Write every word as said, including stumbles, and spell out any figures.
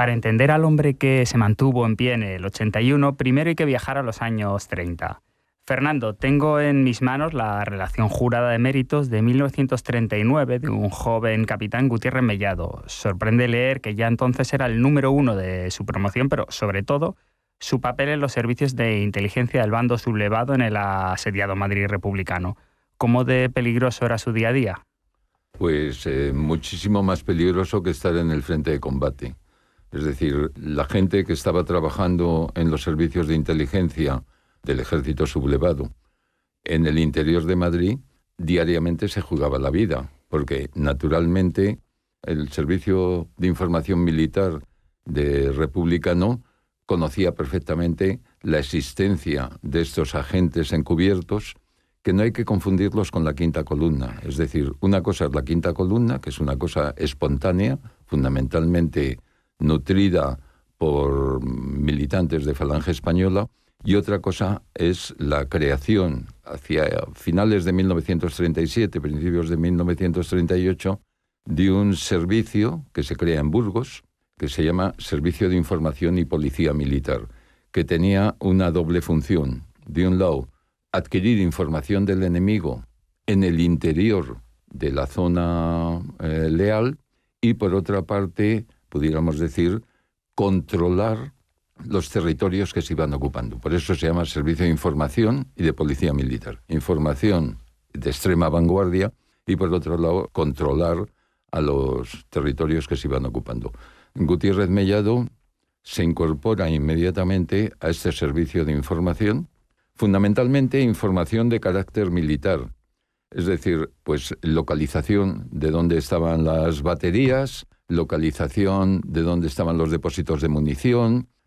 Para entender al hombre que se mantuvo en pie en el ochenta y uno, primero hay que viajar a los años treinta. Fernando, tengo en mis manos la relación jurada de méritos de mil novecientos treinta y nueve de un joven capitán Gutiérrez Mellado. Sorprende leer que ya entonces era el número uno de su promoción, pero sobre todo su papel en los servicios de inteligencia del bando sublevado en el asediado Madrid republicano. ¿Cómo de peligroso era su día a día? Pues eh, muchísimo más peligroso que estar en el frente de combate. Es decir, la gente que estaba trabajando en los servicios de inteligencia del ejército sublevado en el interior de Madrid, diariamente se jugaba la vida, porque naturalmente el servicio de información militar de republicano conocía perfectamente la existencia de estos agentes encubiertos, que no hay que confundirlos con la quinta columna. Es decir, una cosa es la quinta columna, que es una cosa espontánea, fundamentalmente nutrida por militantes de Falange Española, y otra cosa es la creación, hacia finales de mil novecientos treinta y siete, principios de mil novecientos treinta y ocho, de un servicio que se crea en Burgos, que se llama Servicio de Información y Policía Militar, que tenía una doble función. De un lado, adquirir información del enemigo en el interior de la zona eh, leal, y por otra parte, pudiéramos decir, controlar los territorios que se iban ocupando. Por eso se llama Servicio de Información y de Policía Militar. Información de extrema vanguardia y, por otro lado, controlar a los territorios que se iban ocupando. Gutiérrez Mellado se incorpora inmediatamente a este servicio de información, fundamentalmente información de carácter militar. Es decir, pues localización de dónde estaban las baterías, localización de dónde estaban los depósitos de munición,